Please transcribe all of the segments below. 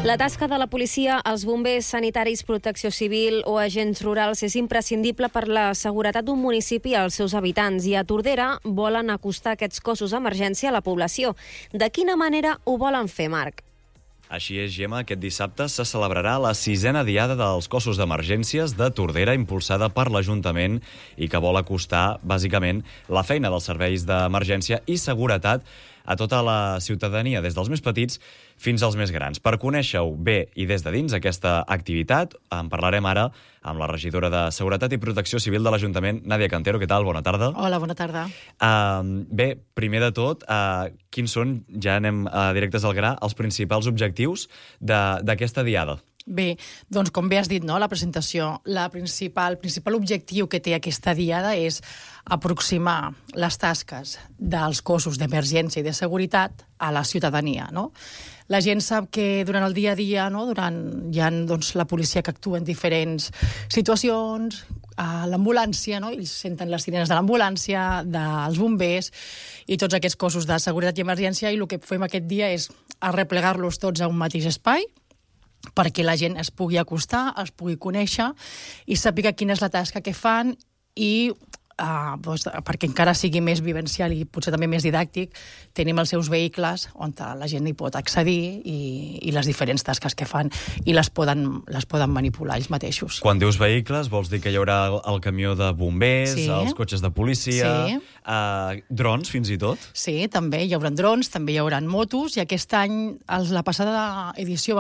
La tasca de la policia, els bombers, sanitaris, protecció civil o agents rurals és imprescindible per la seguretat d'un municipi i als seus habitants. I a Tordera volen acostar aquests cossos d'emergència a la població. De quina manera ho volen fer, Marc? Així és, Gemma, aquest dissabte se celebrarà la 6a diada dels cossos d'emergències de Tordera, impulsada per l'Ajuntament i que vol acostar, bàsicament, la feina dels serveis d'emergència i seguretat a tota la ciutadania, des dels més petits fins als més grans. Per conèixer-ho bé i des de dins aquesta activitat, en parlarem ara amb la regidora de Seguretat i Protecció Civil de l'Ajuntament, Nàdia Cantero. Què tal? Bona tarda. Hola, bona tarda. Bé, primer de tot, quins són, ja anem directes al gra, els principals objectius d'aquesta diada? Bé, doncs com bé has dit, no, la presentació, el principal objectiu que té aquesta diada és aproximar les tasques dels cossos d'emergència i de seguretat a la ciutadania, no? La gent sap que durant el dia a dia, no, hi ha doncs, la policia que actua en diferents situacions, a l'ambulància, no? Ells senten les sirenes de l'ambulància, dels bombers i tots aquests cossos de seguretat i emergència, i el que fem aquest dia és arreplegar-los tots a un mateix espai perquè la gent es pugui acostar, es pugui conèixer i sàpiga quina és la tasca que fan i doncs, perquè encara sigui més vivencial i potser també més didàctic, tenim els seus vehicles on la gent hi pot accedir i les diferents tasques que fan i les poden manipular ells mateixos. Quan dius vehicles, vols dir que hi haurà el camió de bombers, sí, els cotxes de policia, sí, drons fins i tot? Sí, també hi haurà drons, també hi haurà motos, i aquest any, la passada edició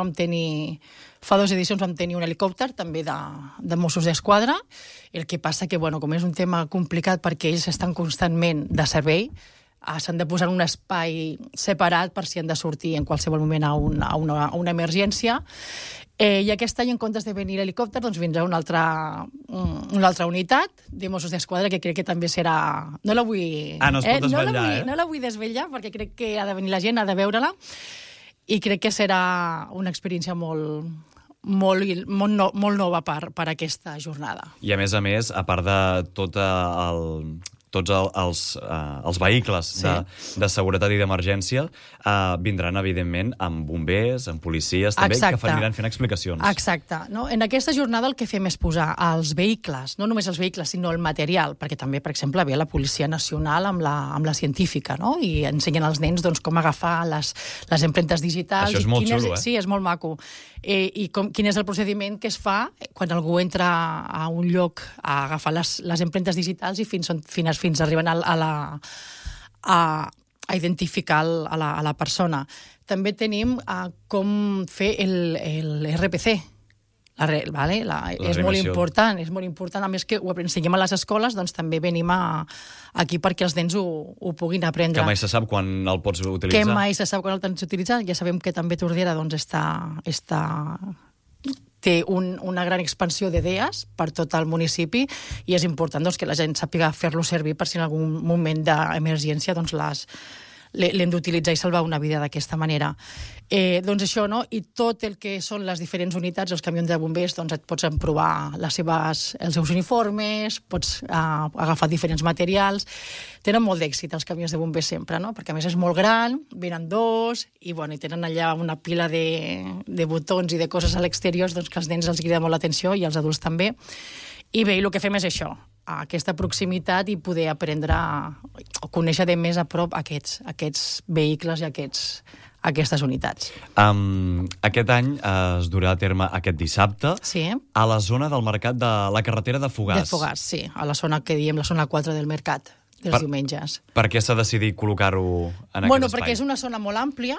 fa 2 edicions vam tenir un helicòpter també de Mossos d'Esquadra. El que passa que, com és un tema complicat perquè ells estan constantment de servei, s'han de posar en un espai separat per si han de sortir en qualsevol moment a una emergència. I aquest any, en comptes de venir l'helicòpter, doncs vindrà una altra unitat de Mossos d'Esquadra, que crec que també serà... No es pot desvetllar, No la vull desvetllar, perquè crec que ha de venir la gent, ha de veure-la, i crec que serà una experiència molt nova per aquesta jornada. I a més, a part de tots els vehicles de seguretat i d'emergència, vindran, evidentment, amb bombers, amb policies, també, que aniran fent explicacions. Exacte. No? En aquesta jornada el que fem és posar els vehicles, no només els vehicles, sinó el material, perquè també, per exemple, ve la Policia Nacional amb la científica, no? I ensenyen als nens com agafar les empremtes digitals. Això és molt xulo, Sí, és molt maco. I quin és el procediment que es fa quan algú entra a un lloc a agafar les empremtes digitals i fins arriben a identificar a la persona. També tenim com fer el RPC. És molt important. A més que ho ensenyem a les escoles, doncs també venim aquí perquè els nens ho puguin aprendre. Que mai se sap quan el pots utilitzar. Ja sabem que també Tordera té una gran expansió d'idees per tot el municipi i és important que la gent sàpiga fer-lo servir per si en algun moment d'emergència l'hem d'utilitzar i salvar una vida d'aquesta manera. Doncs això, no? I tot el que són les diferents unitats, els camions de bombers, doncs et pots emprovar els seus uniformes, pots agafar diferents materials. Tenen molt d'èxit els camions de bombers sempre, no? Perquè a més és molt gran, venen 2 i tenen allà una pila de botons i de coses a l'exterior, doncs que als nens els crida molt l'atenció i als adults també. I bé, el que fem és això, aquesta proximitat i poder aprendre o conèixer de més a prop aquests vehicles i aquestes unitats. Aquest any es durà a terme aquest dissabte, sí, a la zona del mercat de la carretera de Fogars. De Fogars, sí, a la zona que diem la zona 4 del mercat, dels diumenges. Per què s'ha decidit col·locar-ho en aquest espai? Perquè és una zona molt àmplia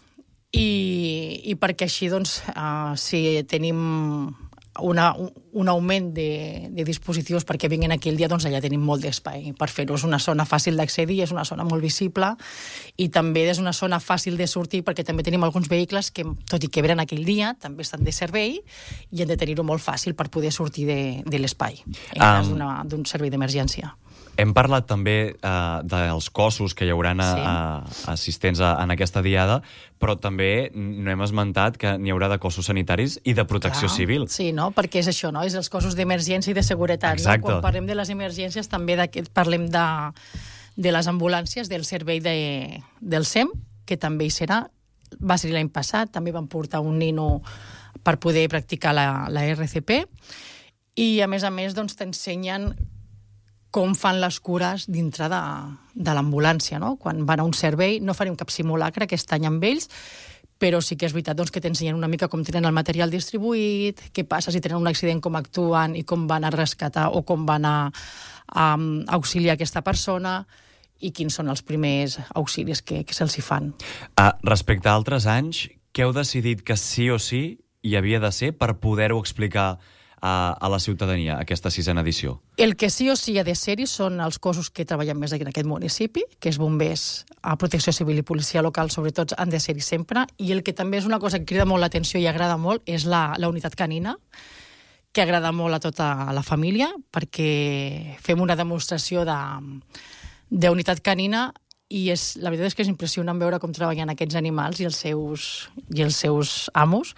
i perquè així, si tenim un augment de dispositius perquè vinguin aquell dia, doncs allà tenim molt d'espai per fer-ho. És una zona fàcil d'accedir, és una zona molt visible i també és una zona fàcil de sortir perquè també tenim alguns vehicles que, tot i que venen aquell dia, també estan de servei i han de tenir-ho molt fàcil per poder sortir de l'espai en cas d'un servei d'emergència. Hem parlat també dels cossos que hi haurà assistents en aquesta diada, però també no hem esmentat que n'hi haurà de cossos sanitaris i de protecció civil. Sí, no? Perquè és això, no? És els cossos d'emergència i de seguretat. Exacte. No? Quan parlem de les emergències també parlem de les ambulàncies, del servei del SEM, que també hi serà, va ser l'any passat, també van portar un nino per poder practicar la RCP, i a més doncs, t'ensenyen com fan les cures dintre de l'ambulància, no? Quan van a un servei, no farem cap simulacre aquest any amb ells, però sí que és veritat doncs, que t'ensenyen una mica com tenen el material distribuït, què passa si tenen un accident, com actuen i com van a rescatar o com van a auxiliar aquesta persona i quins són els primers auxilis que se'ls hi fan. Respecte a altres anys, què heu decidit que sí o sí hi havia de ser per poder-ho explicar a la ciutadania, aquesta 6a edició? El que sí o sí ha de ser-hi són els cossos que treballen més aquí en aquest municipi, que és bombers, Protecció Civil i Policia Local, sobretot, han de ser-hi sempre, i el que també és una cosa que crida molt l'atenció i agrada molt és la unitat canina, que agrada molt a tota la família, perquè fem una demostració d'unitat canina i la veritat és que és impressionant veure com treballen aquests animals i els seus amos,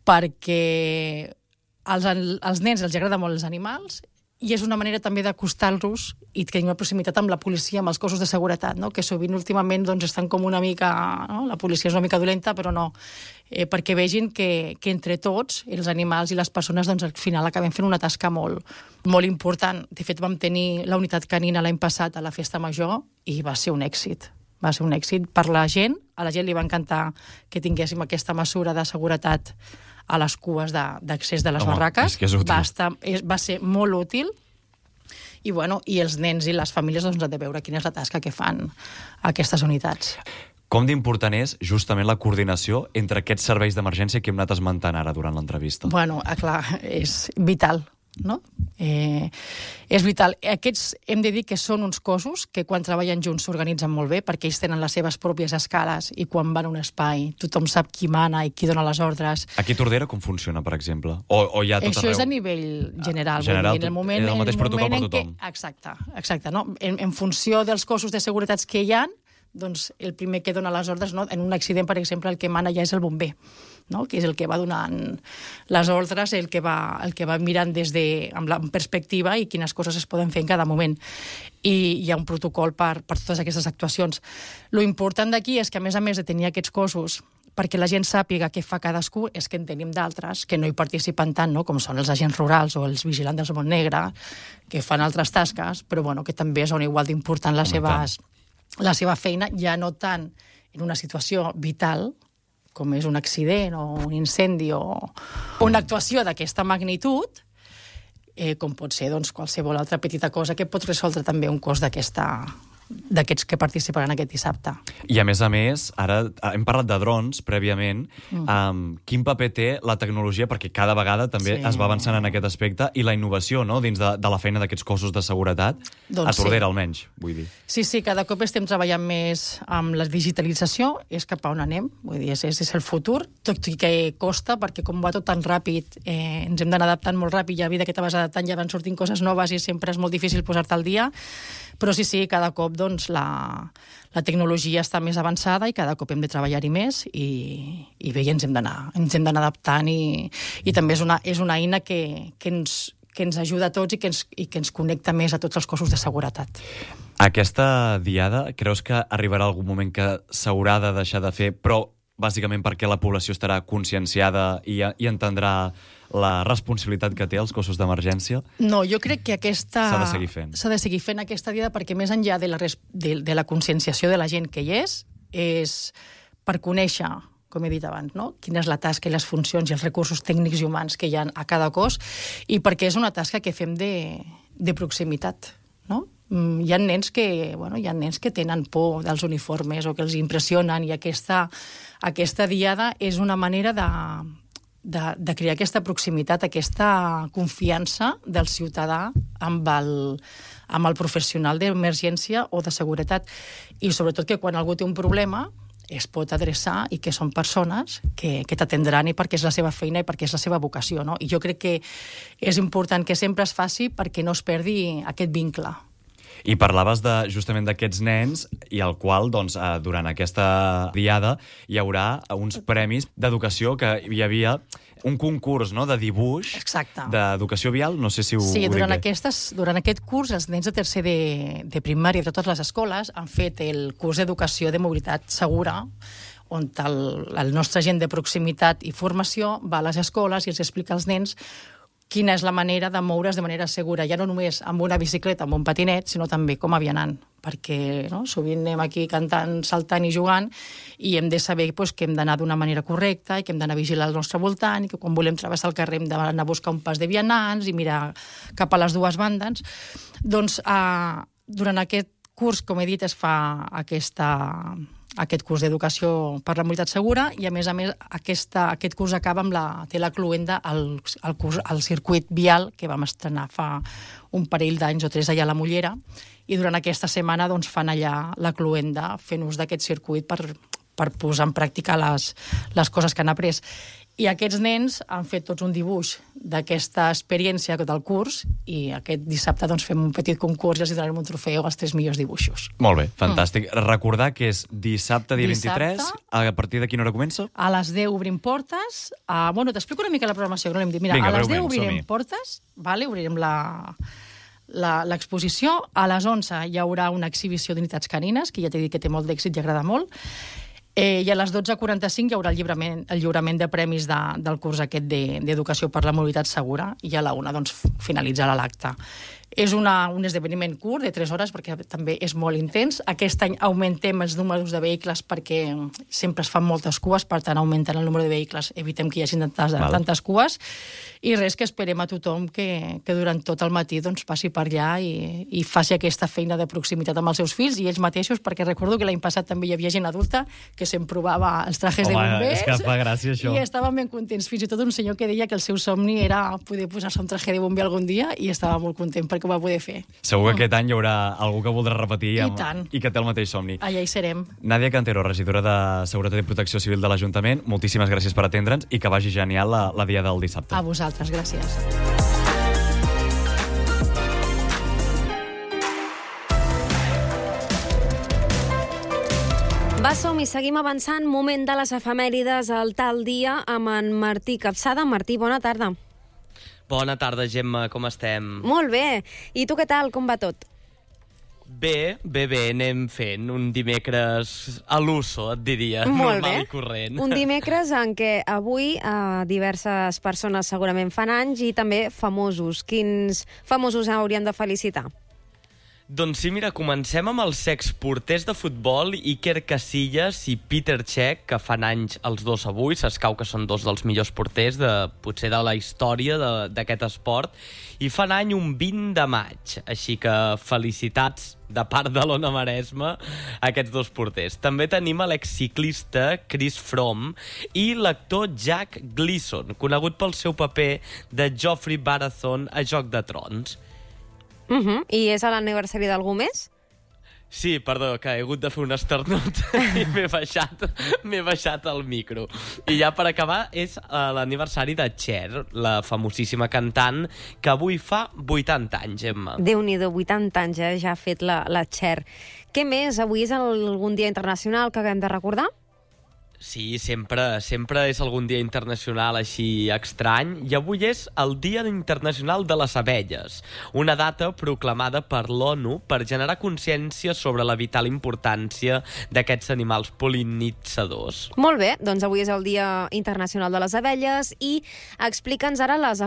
perquè als nens els agrada molt els animals i és una manera també d'acostar-los i tenir una proximitat amb la policia, amb els cossos de seguretat, no? Que sovint últimament doncs, estan com una mica... No? La policia és una mica dolenta, però no. Perquè vegin que entre tots, els animals i les persones, doncs, al final acabem fent una tasca molt, molt important. De fet, vam tenir la unitat canina l'any passat a la Festa Major i va ser un èxit. Va ser un èxit per la gent. A la gent li va encantar que tinguéssim aquesta mesura de seguretat a les cues d'accés de les barraques. És que és útil. Va ser molt útil i els nens i les famílies doncs, han de veure quina és la tasca que fan aquestes unitats. Com d'important és justament la coordinació entre aquests serveis d'emergència que hem anat esmentant ara durant l'entrevista? Clar, és vital, no? És vital. Aquests hem de dir que són uns cossos que quan treballen junts s'organitzen molt bé perquè ells tenen les seves pròpies escales i quan van a un espai tothom sap qui mana i qui dona les ordres. Aquí a Tordera com funciona, per exemple? O hi ha tot arreu? Això és a nivell general. És el mateix protocol per tothom. Exacte. No? En funció dels cossos de seguretat que hi ha, doncs el primer que dona les ordres, no? En un accident, per exemple, el que mana ja és el bomber, no? Que és el que va donant les ordres, el que va mirant amb la perspectiva i quines coses es poden fer en cada moment. I hi ha un protocol per totes aquestes actuacions. Lo important d'aquí és que, a més de tenir aquests cossos perquè la gent sàpiga què fa cadascú, és que en tenim d'altres que no hi participen tant, no? Com són els agents rurals o els vigilants del món negre, que fan altres tasques, però que també són igual d'important la seva feina, ja no tant en una situació vital, com és un accident o un incendi o una actuació d'aquesta magnitud, com pot ser qualsevol altra petita cosa que pot resoldre també un cos d'aquests que participaran aquest dissabte. I a més, ara hem parlat de drons prèviament. Quin paper té la tecnologia? Perquè cada vegada també es va avançant en aquest aspecte i la innovació, no?, dins de la feina d'aquests cossos de seguretat, a Tordera almenys, vull dir. Sí, cada cop estem treballant més amb la digitalització, és cap a on anem, vull dir, és el futur, tot i que costa, perquè com va tot tan ràpid, ens hem d'anar adaptant molt ràpid, i a mesura que te vas adaptant ja van sortint coses noves i sempre és molt difícil posar-te al dia, però sí, cada cop la tecnologia està més avançada i cada cop hem de treballar-hi més i bé, ens hem d'anar adaptant i també és una eina que ens ajuda a tots i que ens connecta més a tots els cossos de seguretat. Aquesta diada, creus que arribarà algun moment que s'haurà de deixar de fer, però bàsicament perquè la població estarà conscienciada i entendrà la responsabilitat que té els cossos d'emergència? No, jo crec que s'ha de seguir fent. S'ha de seguir fent aquesta diada perquè més enllà de la conscienciació de la gent que hi és per conèixer, com he dit abans, no? Quina és la tasca i les funcions i els recursos tècnics i humans que hi ha a cada cos i perquè és una tasca que fem de proximitat, no? Hi ha nens que tenen por dels uniformes o que els impressionen i aquesta diada és una manera de crear aquesta proximitat, aquesta confiança del ciutadà amb el professional d'emergència o de seguretat. I sobretot que quan algú té un problema es pot adreçar i que són persones que t'atendran i perquè és la seva feina i perquè és la seva vocació, no? I jo crec que és important que sempre es faci perquè no es perdi aquest vincle. I parlaves justament d'aquests nens i al qual, durant aquesta diada hi haurà uns premis d'educació, que hi havia un concurs, no?, de dibuix. Exacte. D'educació vial, no sé si ho dic bé. Durant aquest curs, els nens de tercer de primària de totes les escoles han fet el curs d'educació de mobilitat segura, on el nostre agent de proximitat i formació va a les escoles i els explica als nens quina és la manera de moure's de manera segura, ja no només amb una bicicleta, amb un patinet, sinó també com a vianant, perquè sovint anem aquí cantant, saltant i jugant i hem de saber que hem d'anar d'una manera correcta i que hem d'anar a vigilar al nostre voltant i que quan volem travessar el carrer hem d'anar a buscar un pas de vianants i mirar cap a les dues bandes. Doncs durant aquest curs, com he dit, es fa aquest curs d'educació per la mobilitat segura i, a més, aquest curs acaba amb té la cloenda al circuit vial que vam estrenar fa un parell d'anys o 3 allà a la Mollera, i durant aquesta setmana fan allà la cloenda fent ús d'aquest circuit per posar en pràctica les coses que han après. I aquests nens han fet tots un dibuix d'aquesta experiència del curs i aquest dissabte fem un petit concurs i els donarem un trofeu als 3 millors dibuixos. Molt bé, fantàstic. Recordar que és dissabte, dia 23, a partir de quina hora comença? A les 10 obrim portes. T'explico una mica la programació, que no l'hem dit. Mira, a les 10 obrirem portes, obrirem l'exposició. A les 11 hi haurà una exhibició d'unitats canines, que ja t'he dit que té molt d'èxit i agrada molt. I a les 12:45 hi haurà el lliurament de premis del curs aquest d'Educació per la Mobilitat Segura i a la 1 finalitzarà l'acte. És un esdeveniment curt, de 3 hores, perquè també és molt intens. Aquest any augmentem els números de vehicles perquè sempre es fan moltes cues, per tant, augmentant el número de vehicles, evitem que hi hagi tantes cues. I res, que esperem a tothom que durant tot el matí passi per allà i faci aquesta feina de proximitat amb els seus fills i ells mateixos, perquè recordo que l'any passat també hi havia gent adulta que se'n provava els trajes de bombers. És que fa gràcia, això. I estaven ben contents. Fins i tot un senyor que deia que el seu somni era poder posar-se un traje de bomber algun dia i estava molt content perquè ho va poder fer. Segur que aquest any hi haurà algú que voldrà repetir i que té el mateix somni. Allà hi serem. Nàdia Cantero, regidora de Seguretat i Protecció Civil de l'Ajuntament, moltíssimes gràcies per atendre'ns i que vagi genial la diada del dissabte. A vosaltres, gràcies. Va, som-hi, seguim avançant. Moment de les efemèrides al Tal Dia amb en Martí Capçada. Martí, bona tarda. Bona tarda, Gemma, com estem? Molt bé. I tu què tal? Com va tot? Bé, anem fent un dimecres a l'uso, et diria, normal i corrent. Un dimecres en què avui diverses persones segurament fan anys i també famosos. Quins famosos hauríem de felicitar? Doncs sí, mira, comencem amb els exporters de futbol Iker Casillas i Peter Cech, que fan anys els dos avui. S'escau que són dos dels millors porters potser de la història d'aquest esport. I fan any un 20 de maig. Així que felicitats de part de l'Ona Maresme a aquests dos porters. També tenim l'exciclista Chris Froome i l'actor Jack Gleeson, conegut pel seu paper de Joffrey Baratheon a Joc de Trons. I és a l'aniversari d'algú més? Sí, perdó, que he hagut de fer un esternut i m'he baixat el micro. I ja per acabar és l'aniversari de Cher, la famosíssima cantant, que avui fa 80 anys, Gemma. Déu-n'hi-do, 80 anys, ja ha fet la Cher. Què més? Avui és algun dia internacional que haguem de recordar? Sí, sempre és algun dia internacional així estrany, i avui és el Dia Internacional de les Abelles, una data proclamada per l'ONU per generar consciència sobre la vital importància d'aquests animals pol·linitzadors. Molt bé, doncs avui és el Dia Internacional de les Abelles i explica'ns ara les